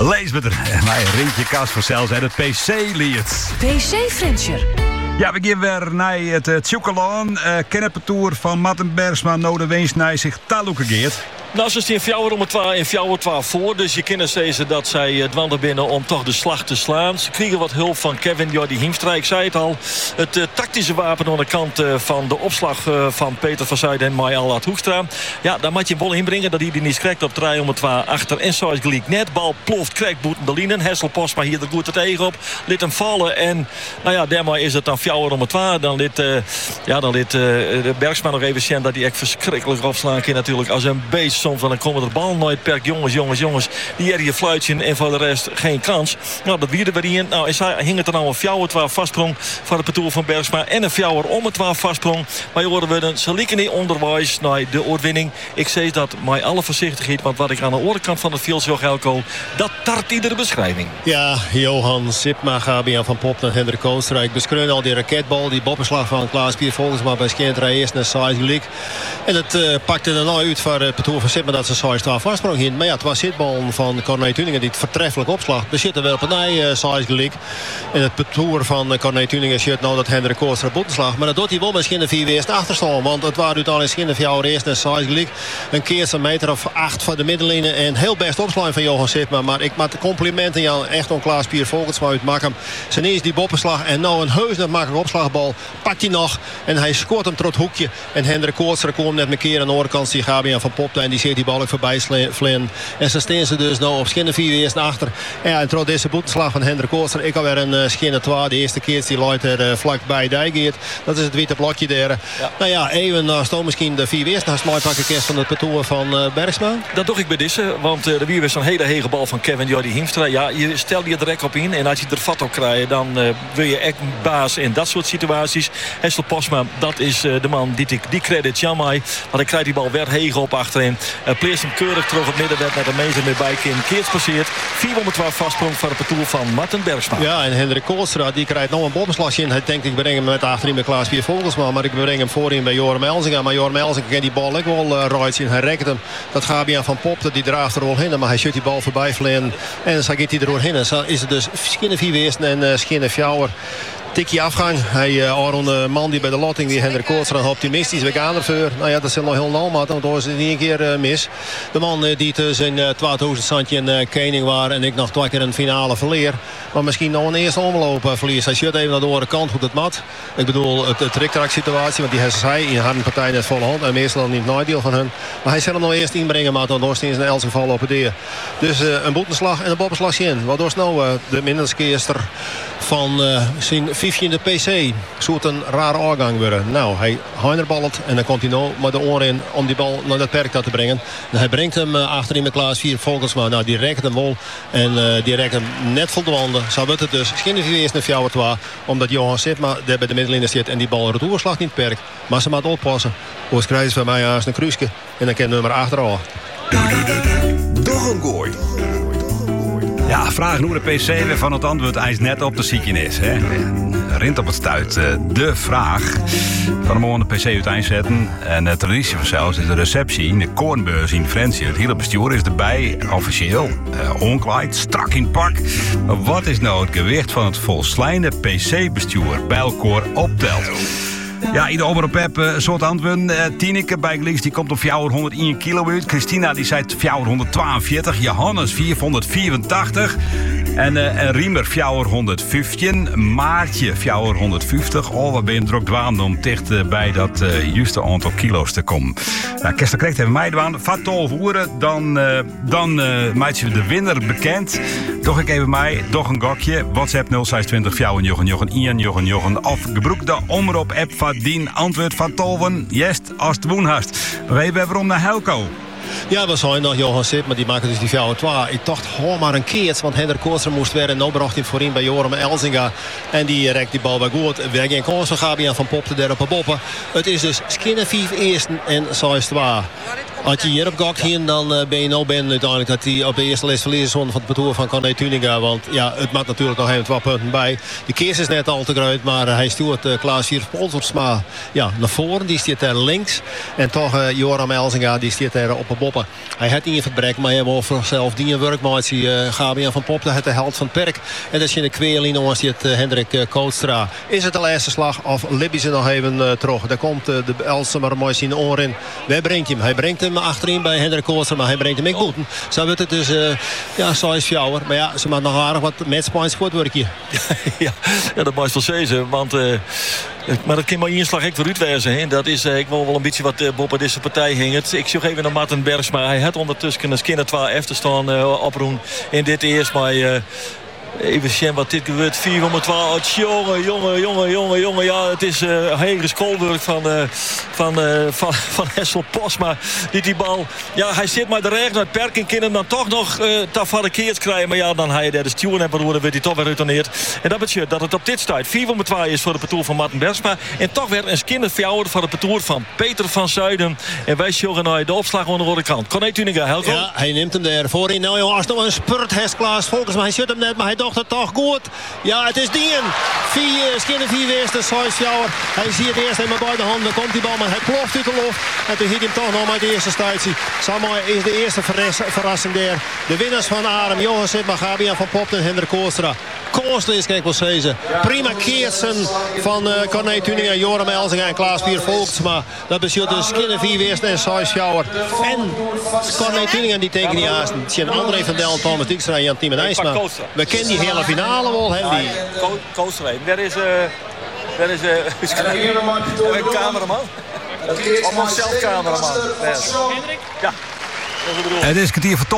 Lees met een Rintje Kast voor zelfs en het PC-lied. PC-Frencher. Ja, we gaan weer naar het Tjoekelaan. Kennepertour van Marten Bergsma. De winst naar zich Taluke geert. Nou, ze staan fjouwer om het 12 voor. Dus je kan zeggen dat zij het wandelen binnen om toch de slag te slaan. Ze kregen wat hulp van Kevin Jordi Hiemstra. Ik zei het al. Het tactische wapen aan de kant van de opslag van Peter van Zuiden en Mai Allard Hoekstra. Ja, daar moet je een bol inbrengen. Dat hij die niet krijgt op 3 om het 12 achter. En zo is gelijk net. Bal ploft, krijgt Boeten de Lienen. Hessel Postma hier de goed tegen op. Liet hem vallen. En nou ja, daarmee is het dan fjouwer om het 12. Dan liet Bergsma nog even zien dat hij echt verschrikkelijk opslaan kan natuurlijk als een beest. Soms dan komen er bal nooit per jongens. Die er hier fluitje en voor de rest geen kans. Nou, dat wierde weer in. Nou, hing het er nou een fjouwer 12 vastsprong voor het parcours van Bergsma. En een fjouwer om het 12 vastsprong. Maar je hoorde we ze lieken niet onderwijs naar de oorwinning. Ik zeg dat met alle voorzichtigheid. Want wat ik aan de onderkant van het veld zag, Elko, dat tart iedere beschrijving. Ja, Johan Sipma, Gabian van Pop naar Hendrik Koostrijk. Beschreun al die raketbal, die boppenslag van Klaas Pier volgens maar bij Skentra eerst naar Saïd Glik. En het pakte er nou uit voor het parcours van Sipma dat ze Saïd 12 vastsprong in. Maar ja, het was zitbal van Corné Tuningen die het vertreffelijk opslag. We zitten wel op een Saïd Glik. En het parcours van Corné Tuningen zit nou dat Hendrik Koostrijk boetenslag. Maar dat doet hij wel misschien de 4 eerst achterstaan. Want het waren uiteindelijk Schinnen voor jou eerst naar Saïd Glik. Een keer een meter of 8 van de middenlijnen. En heel best opslaan van Johan Sipma. Maar ik maak de complimenten jou echt om Klaas Pier Volkensma uit Makkum. Zijn eerst die boppenslag en nou een heus net makkelijk opslagbal. Pakt hij nog en hij scoort hem tot hoekje. En Hendrik Koostrijk komt net een keer aan de overkant. Die Gabian van Pop en die ziet die bal ook voorbij vliegen. En ze staan ze dus nou op Schinnen 4 eerst naar achter. Ja, en trots deze boetenslag van Hendrik Koostrijk. Ik alweer een Schinnen 2. De eerste keer die Lloyd er vlakbij Dijgeert. Dat is het witte blokje daar. Ja. Nou ja, even naast misschien de 4 eerst naast mooi pakken kerst van het parcours van Bergsma. Dat doe ik bij deze, want er weer zo'n hele hege bal van Kevin Jordi Hiemstra. Ja, je stelt je direct op in en als je er vat op krijgt, dan wil je echt baas in dat soort situaties. Hessel Postma, dat is de man die credit Jamai. Want ik krijg die bal weer hege op achterin. Pleert hem keurig terug op middenwet met een meter meer bij. Keert passeert. 412 vastsprong van het parcours van Marten Bergsma. Ja, en Hendrik Koolstra die krijgt nog een boppenslagje in. Hij denkt ik breng hem met achterin met Klaas Pier Volkensma. Maar ik breng hem voorin bij Joram Elzinga. Maar Joram Elzinga kan die bal ook wel rijden zien. Hij rekt hem. Dat Gabian van Pop, die draaft er wel in. Maar hij schudt die bal voorbij vliegen. En dan gaat hij er doorheen. En zo is het dus Schinnen 4 eerst en Schinnen fjouwer. Tikje afgang. Hij Aron man die bij de lotting die Hendrik Kootstra optimistisch. We gaan ervoor. Nou ja, dat is nog heel normaal. Want dat is het niet een keer mis. De man die tussen 2000 Santje en Kening waren. En ik nog 2 keer een finale verleer. Maar misschien nog een eerste omloop verlies. Hij schudt even naar de andere kant hoe dat mat. Ik bedoel het trick-track situatie. Want die heeft zij in haar partij net volle hand. En meestal dan niet nadeel van hun. Maar hij zal hem nog eerst inbrengen. Maar dan nog steeds in elk geval op het deur. Dus een boetenslag en een boppenslagje in. Waardoor nou de minderskeerster van zijn 15e PC. Zoet een rare aangang worden. Nou, hij heinerbalt en dan komt hij nou met de oren in om die bal naar dat perk te brengen. En hij brengt hem achterin met Klaas 4 Volkensma. Nou, die rekt hem wel. En die rekt hem net voldoende. Zo wordt het dus. Schinnen 4 eerst naar fjouwer 2. Omdat Johan Sipma daar bij de middenlijn zit en die bal retourslag niet perk. Maar ze moet oppassen. Hoe krijgen ze van mij als een kruisje. En dan kan nummer 8 al. Doch een gooi. Ja, vraag hoe de PC weer van het antwoord ijs net op de ziekenis. Rint op het stuit. De vraag. Van hem aan de PC uiteindelijk zetten. En de traditie vanzelfs is de receptie in de Koornbeurs in Frensie. Het hele bestuur is erbij, officieel. Onkleid, strak in pak. Maar wat is nou het gewicht van het volslijnde PC-bestuur bij elkaar optelt? Ja, in de omroep heb een soort antwoorden. Tineke bij Glees, die komt op 401 kilo uit. Christina die zei 442. Johannes 484. En Riemer 415. Maartje 450. Oh, wat ben je druk dwaan om dicht bij dat juiste aantal kilo's te komen. Nou, Kester krijgt even mij dwaan. Vat 12 uren, dan maakt je de winnaar bekend. Toch ik even mij, toch een gokje. WhatsApp 026 491 of gebruik de omroep app van die antwoord van Tolven. Jest, als het woen hast. We weten waarom naar Helco. Ja, we zijn nog Johan Sip, maar die maken dus die 4-2. Ik dacht, hoor maar een keer, want Hendrik Kootstra moest weer en nou bracht hij voorin bij Joram Elzinga. En die rekt die bal bij goed. Weer geen kans van Gabian van Pop te der op een boppen. Het is dus Schinnen 5 eersten en 6-2. Als je hier op gok ging, dan ben je nou uiteindelijk dat hij op de eerste les verliezen van het parcours van Corné Tuninga. Want ja, het maakt natuurlijk nog even 2 punten bij. De keers is net al te groot, maar hij stuurt Klaas Vierspoltersma naar voren. Die staat daar links. En toch Joram Elzinga, die staat daar op de boppen. Hij had niet in het brek, maar hij heeft voor zichzelf die werkmaatje Gabian van Pop. Dat is de held van het perk. En dat is in de kweerlijn, ons die het Hendrik Kootstra. Is het de laatste slag of Libby ze nog even terug? Daar komt de Elsen maar mooi zien oren. Waar brengt hij hem? Hij brengt hem achterin bij Hendrik Kootstra, maar hij brengt hem in Goeten. Zo wordt het dus, zoals fjouwer. Maar ja, ze maken nog aardig wat matchpoints voor het werkje. Ja, dat mag wel zeggen, want... maar dat kan maar één slag echt weer uitwijzen. Dat is ik wil wel een beetje wat Bob bij deze partij hing. Ik zie even naar Martin Bergs, maar hij had ondertussen een skinner 2 even staan oproen in dit eerst. Maar even zien wat dit gebeurt. 412. Jongen. Ja, het is hele schoolwerk van Hessel Posma. Die bal. Ja, hij zit maar de regen naar het perk en kan hem dan toch nog van de keert krijgen. Maar ja, dan hij de stuur en dan werd hij toch weer retourneerd. En dat betekent dat het op dit stuit 4-2 is voor de parcours van Martin Bergsma. En toch weer een skinner fjouwer voor de parcours van Peter van Zuiden. En wij zorgen naar de opslag aan de rode kant. Corné Tuninga, Helco. Ja, hij neemt hem daar voorin. Nou jongen, als nog een spurt heeft Klaas volgens mij. Hij zit hem net, maar hij dacht het toch goed. Ja, het is Dien. Skinner 4 weerste, 6 fjouwer. Hij ziet het eerst helemaal bij de handen. Dan komt die bal, maar hij ploft uit de lucht. En toen hiet hij hem toch nog met de eerste stuitje. Samoy is de eerste verrassing daar. De winnaars van Arem, Johan Sitma, Gabian van Pop en Hendrik Kootstra. Kooslees, kijk wel zeggen. Prima keertsen van Corné Tuninga, Joram Elzinga en Klaas Pier Volksma. Dat bezielt dus Skinner 4 weerste en 6 fjouwer. En Corné Tuninga die tegen die aasten. Het is André van Del, Thomas Dijkstra en Jan Tiemen IJsma. We kennen die hele finale wel, Hendy. Kootstra, daar is een cameraman. Of zelf cameraman. Ja. Het is kwartier voor